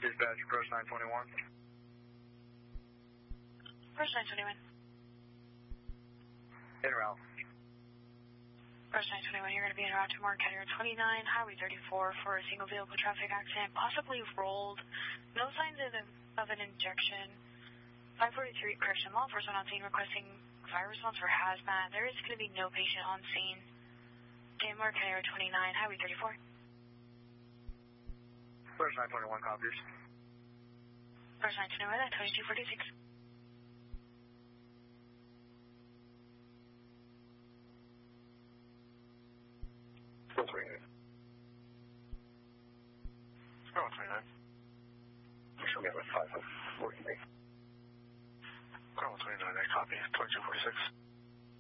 Dispatch, approach 921. Approach 921. En route. Approach 921, you're going to be en route to Marquette 29, Highway 34 for a single vehicle traffic accident, possibly rolled. No signs of an injection. 543, correction, law enforcement on scene requesting fire response for hazmat. There is going to be no patient on scene. Okay, Marquette 29, Highway 34. Approach 921, copies. Approach 921, 2246. Go 29. Go 29. You should be at 5 working me. Go 29, I copy. 2246.